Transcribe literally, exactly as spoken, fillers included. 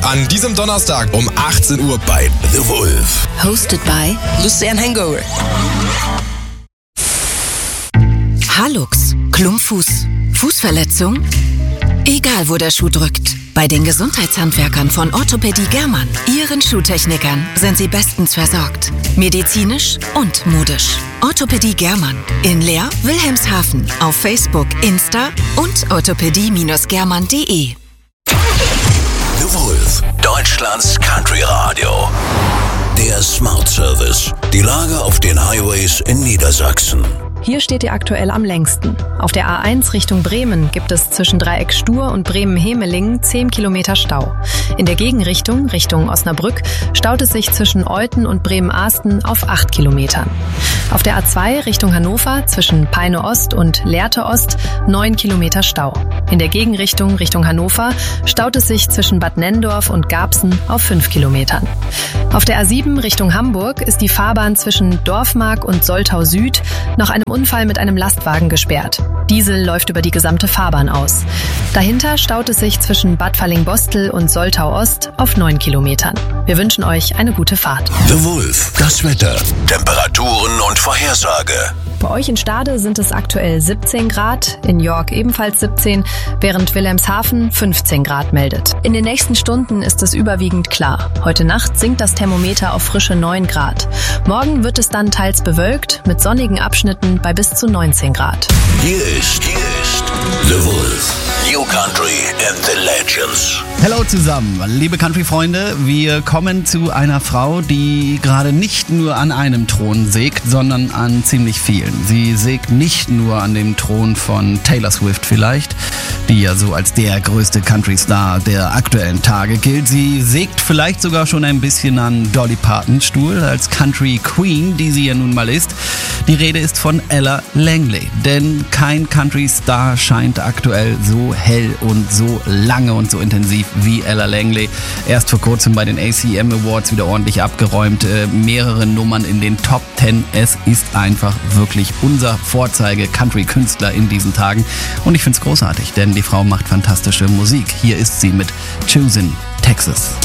An diesem Donnerstag um achtzehn Uhr bei The Wolf. Hosted by Lucian Hangover. Halux, Klumpfuß, Fußverletzung? Egal wo der Schuh drückt. Bei den Gesundheitshandwerkern von Orthopädie Germann, ihren Schuhtechnikern, sind sie bestens versorgt. Medizinisch und modisch. Orthopädie Germann in Leer, Wilhelmshaven, auf Facebook, Insta und orthopädie Germann punkt de. The Wolf, Deutschlands Country Radio. Der Smart Service. Die Lage auf den Highways in Niedersachsen. Hier steht ihr aktuell am längsten. Auf der A eins Richtung Bremen gibt es zwischen Dreieck Stur und Bremen-Hemelingen zehn Kilometer Stau. In der Gegenrichtung, Richtung Osnabrück, staut es sich zwischen Euthen und Bremen-Ahsten auf acht Kilometern. Auf der A zwei Richtung Hannover zwischen Peine Ost und Lehrte Ost neun Kilometer Stau. In der Gegenrichtung, Richtung Hannover, staut es sich zwischen Bad Nenndorf und Garbsen auf fünf Kilometern. Auf der A sieben Richtung Hamburg ist die Fahrbahn zwischen Dorfmark und Soltau Süd nach einem Unfall mit einem Lastwagen gesperrt. Diesel läuft über die gesamte Fahrbahn aus. Dahinter staut es sich zwischen Bad Fallingbostel und Soltau Ost auf neun Kilometern. Wir wünschen euch eine gute Fahrt. The Wolf, das Wetter, Temperaturen und Vorhersage. Bei euch in Stade sind es aktuell siebzehn Grad, in York ebenfalls siebzehn, während Wilhelmshaven fünfzehn Grad meldet. In den nächsten Stunden ist es überwiegend klar. Heute Nacht sinkt das Thermometer auf frische neun Grad. Morgen wird es dann teils bewölkt, mit sonnigen Abschnitten bei bis zu neunzehn Grad. Hier ist, hier ist The Wolf. New Country and the Legends. Hallo zusammen, liebe Country-Freunde. Wir kommen zu einer Frau, die gerade nicht nur an einem Thron sägt, sondern an ziemlich vielen. Sie sägt nicht nur an dem Thron von Taylor Swift vielleicht, die ja so als der größte Country-Star der aktuellen Tage gilt. Sie sägt vielleicht sogar schon ein bisschen an Dolly Partons Stuhl als Country-Queen, die sie ja nun mal ist. Die Rede ist von Ella Langley, denn kein Country-Star scheint aktuell so hell und so lange und so intensiv wie Ella Langley. Erst vor kurzem bei den A C M Awards wieder ordentlich abgeräumt, äh, mehrere Nummern in den Top Ten. Es ist einfach wirklich unser Vorzeige-Country-Künstler in diesen Tagen und ich finde es großartig, denn die Frau macht fantastische Musik. Hier ist sie mit Choosing Texas.